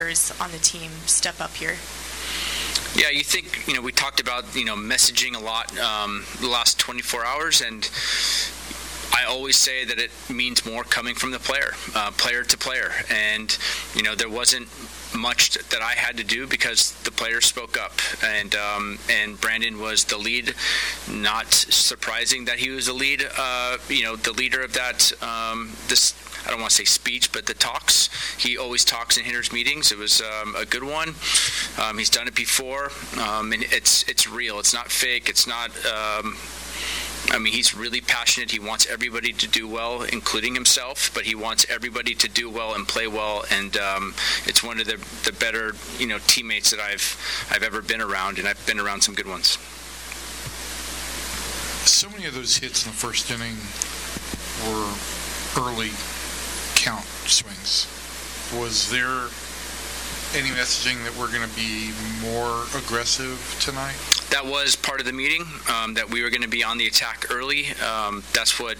members on the team step up here? Yeah, you think, we talked about, messaging a lot the last 24 hours, and I always say that it means more coming from the player to player. And, there wasn't much that I had to do because the players spoke up. And Brandon was the lead. Not surprising that he was the lead, the leader of that, I don't want to say speech, but the talks. He always talks in hitters meetings. It was a good one. He's done it before, and it's real. It's not fake. It's not. He's really passionate. He wants everybody to do well, including himself. But he wants everybody to do well and play well. And it's one of the better teammates that I've ever been around, and I've been around some good ones. So many of those hits in the first inning were early count swings. Was there any messaging that we're going to be more aggressive tonight? That was part of the meeting, that we were going to be on the attack early. That's what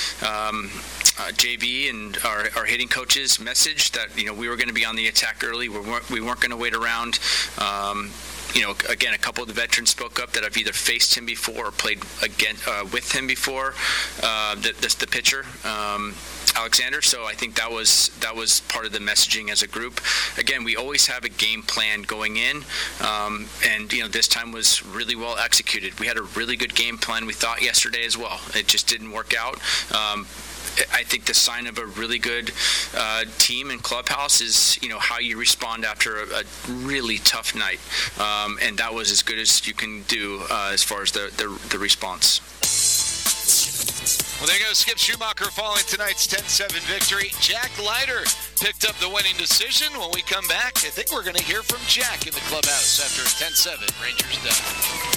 JV and our hitting coaches messaged, that we were going to be on the attack early. We weren't going to wait around. Again, a couple of the veterans spoke up that have either faced him before or played with him before. The pitcher, Alexander. So I think that was part of the messaging as a group. Again, we always have a game plan going in, and this time was really well executed. We had a really good game plan, we thought, yesterday as well. It just didn't work out. I think the sign of a really good team and clubhouse is, how you respond after a really tough night, and that was as good as you can do as far as the response. Well, there goes Skip Schumacher following tonight's 10-7 victory. Jack Leiter picked up the winning decision. When we come back, I think we're going to hear from Jack in the clubhouse after 10-7 Rangers done.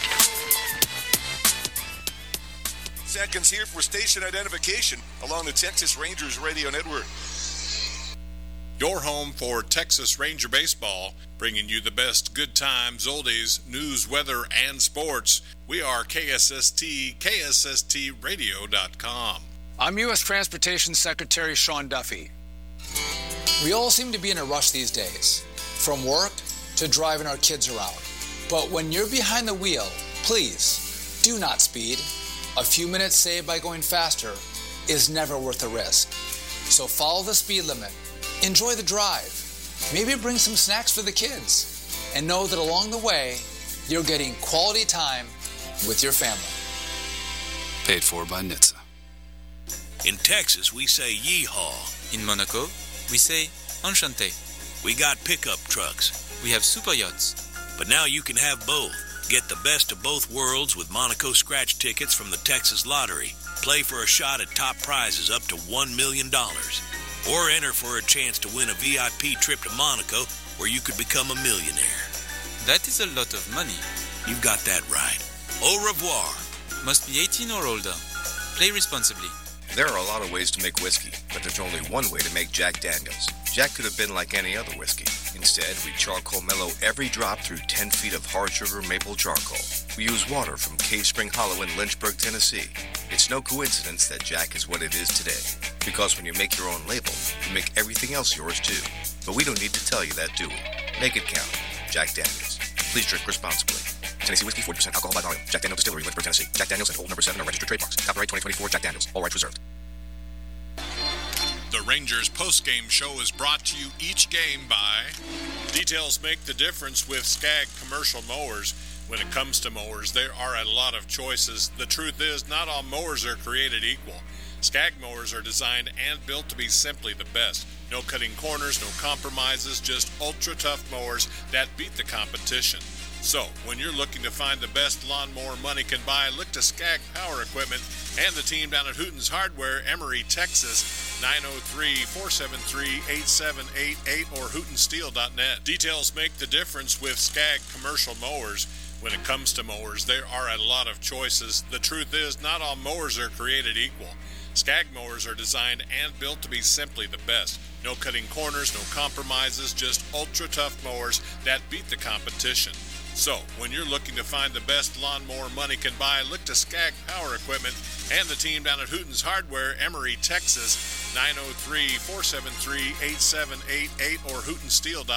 Seconds here for station identification along the Texas Rangers radio network. Your home for Texas Ranger baseball, bringing you the best good times, oldies, news, weather, and sports. We are KSST, KSSTradio.com. I'm U.S. Transportation Secretary Sean Duffy. We all seem to be in a rush these days, from work to driving our kids around. But when you're behind the wheel, please do not speed. A few minutes saved by going faster is never worth the risk. So follow the speed limit. Enjoy the drive. Maybe bring some snacks for the kids. And know that along the way, you're getting quality time with your family. Paid for by NHTSA. In Texas, we say yeehaw. In Monaco, we say enchanté. We got pickup trucks. We have super yachts. But now you can have both. Get the best of both worlds with Monaco scratch tickets from the Texas Lottery. Play for a shot at top prizes up to $1 million. Or enter for a chance to win a VIP trip to Monaco where you could become a millionaire. That is a lot of money. You've got that right. Au revoir. Must be 18 or older. Play responsibly. There are a lot of ways to make whiskey, but there's only one way to make Jack Daniels. Jack could have been like any other whiskey. Instead, we charcoal mellow every drop through 10 feet of hard sugar maple charcoal. We use water from Cave Spring Hollow in Lynchburg, Tennessee. It's no coincidence that Jack is what it is today. Because when you make your own label, you make everything else yours too. But we don't need to tell you that, do we? Make it count. Jack Daniels. Please drink responsibly. Tennessee Whiskey, 40% alcohol by volume. Jack Daniels Distillery, Lynchburg, Tennessee. Jack Daniels and Old Number 7 are registered trademarks. Copyright 2024 Jack Daniels. All rights reserved. The Rangers postgame show is brought to you each game by Details Make the Difference with Skag Commercial Mowers. When it comes to mowers, there are a lot of choices. The truth is, not all mowers are created equal. Skag mowers are designed and built to be simply the best. No cutting corners, no compromises, just ultra-tough mowers that beat the competition. So, when you're looking to find the best lawnmower money can buy, look to Skag Power Equipment and the team down at Hooten's Hardware, Emory, Texas, 903-473-8788 or hootensteel.net. Details make the difference with Skag Commercial Mowers. When it comes to mowers, there are a lot of choices. The truth is, not all mowers are created equal. Skag mowers are designed and built to be simply the best. No cutting corners, no compromises, just ultra-tough mowers that beat the competition. So, when you're looking to find the best lawnmower money can buy, look to Skag Power Equipment and the team down at Hooten's Hardware, Emory, Texas, 903-473-8788 or hootensteel.com.